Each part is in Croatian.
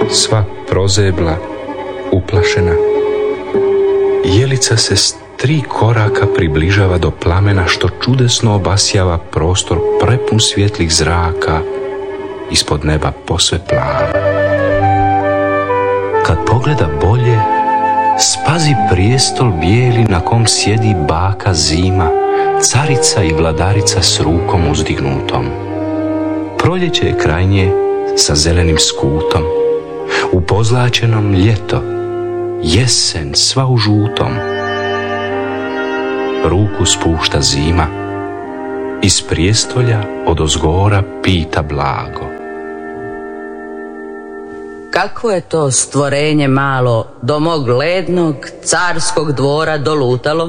sva prozebla, uplašena. Jelica se s 3 koraka približava do plamena što čudesno obasjava prostor prepun svjetlih zraka, ispod neba posve plava. Kad pogleda bolje, spazi prijestol bijeli na kom sjedi baka Zima, carica i vladarica s rukom uzdignutom. Proljeće je kraj nje sa zelenim skutom, u pozlačenom ljeto, jesen sva u žutom. Ruku spušta Zima, iz prijestolja odozgora pita blago: Kako je to stvorenje malo do mog lednog carskog dvora dolutalo?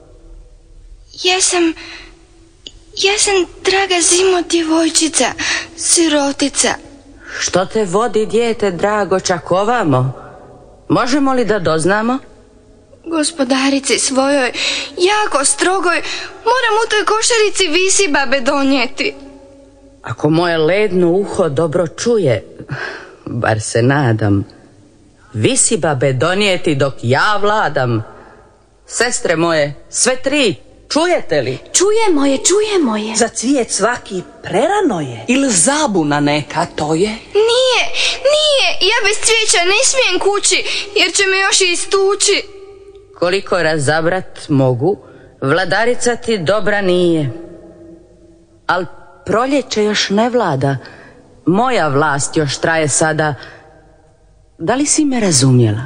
Ja sam, draga Zimo, djevojčica, sirotica. Što te vodi, dijete drago, čak ovamo? Možemo li da doznamo? Gospodarici svojoj, jako strogoj, moram u toj košarici visibabe donijeti. Ako moje ledno uho dobro čuje, bar se nadam, visibabe donijeti dok ja vladam. Sestre moje, sve 3, čujete li? Čujemo je. Za cvijet svaki prerano je. Ili zabuna neka to je? Nije, ja bez cvijeća ne smijem kući, jer će me još i istući. Koliko razabrat mogu, vladarica ti dobra nije. Al proljeće još ne vlada, moja vlast još traje sada. Da li si me razumjela?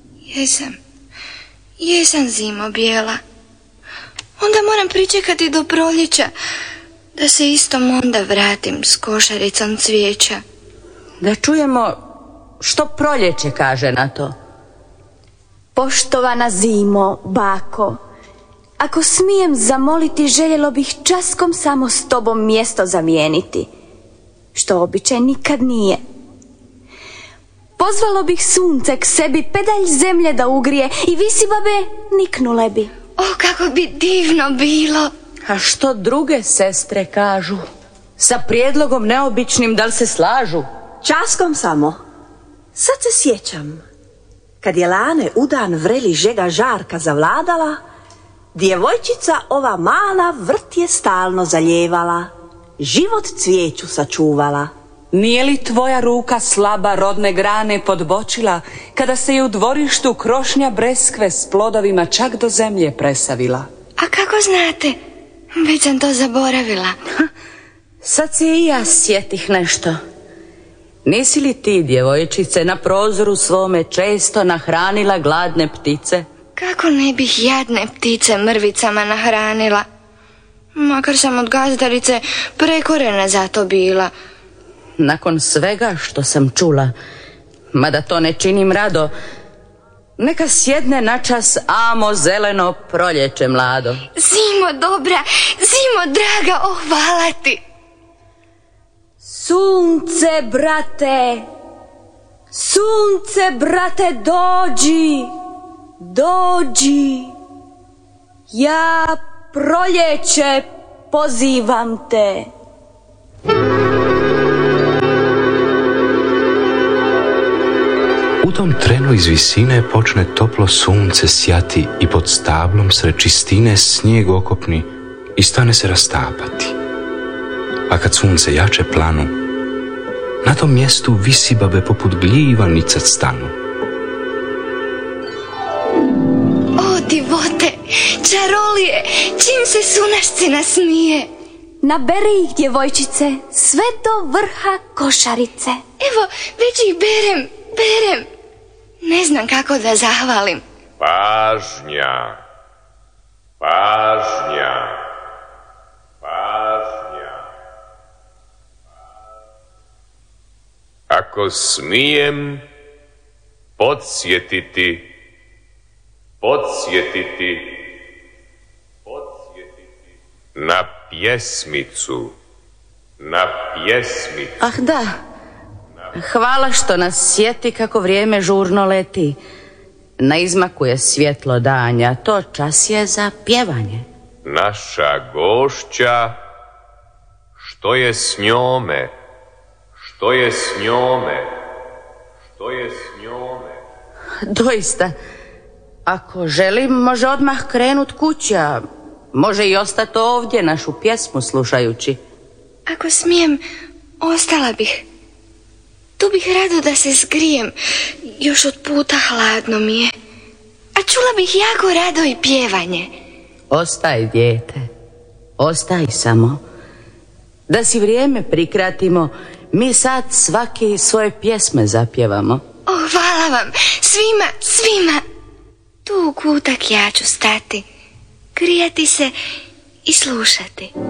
Jesam, Zimo bijela. Onda moram pričekati do proljeća, da se istom onda vratim s košaricom cvijeća. Da čujemo što proljeće kaže na to. Poštovana Zimo, bako, ako smijem zamoliti, željelo bih časkom samo s tobom mjesto zamijeniti, što običaj nikad nije. Pozvalo bih sunce k sebi, pedalj zemlje da ugrije i visibabe niknule bi. O, kako bi divno bilo. A što druge sestre kažu? Sa prijedlogom neobičnim, da li se slažu? Časkom samo. Sad se sjećam, kad je lane udan vreli žega žarka zavladala, djevojčica ova mala vrt je stalno zaljevala, život cvijeću sačuvala. Nije li tvoja ruka slaba rodne grane podbočila, kada se je u dvorištu krošnja breskve s plodovima čak do zemlje presavila? A kako znate? Već sam to zaboravila. Sad se i ja sjetih nešto. Nisi li ti, djevojčice, na prozoru svome često nahranila gladne ptice? Kako ne bih jadne ptice mrvicama nahranila? Makar sam od gazdarice prekorena za to bila. Nakon svega što sam čula, mada to ne činim rado, neka sjedne načas amo zeleno proljeće mlado. Zimo dobra, Zimo draga, oh hvala ti. Sunce, brate, dođi. Ja proljeće pozivam te. U tom trenu iz visine počne toplo sunce sjati i pod stablom sred čistine snijeg okopni i stane se rastapati. A kad sunce jače planu, na tom mjestu visibabe poput gljiva nicat stanu. O divote, čarolije, čim se sunašce nasmije. Naberi ih, djevojčice, sve do vrha košarice. Evo, već ih berem. Ne znam kako da zahvalim. Pažnja. Ako smijem podsjetiti na pjesmicu. Ah da, hvala što nas sjeti kako vrijeme žurno leti. Na izmaku je svjetlo danja, to čas je za pjevanje. Naša gošća, što je s njome? Što je s njome? Doista, ako želim, može odmah krenut kući, a može i ostati ovdje našu pjesmu slušajući. Ako smijem, ostala bih. Tu bih rado da se zgrijem, još od puta hladno mi je. A čula bih jako rado i pjevanje. Ostaj, dijete, ostaj samo. Da si vrijeme prikratimo, mi sad svaki svoje pjesme zapjevamo. O, hvala vam, svima. Tu u kutak ja ću stati, grijati se i slušati.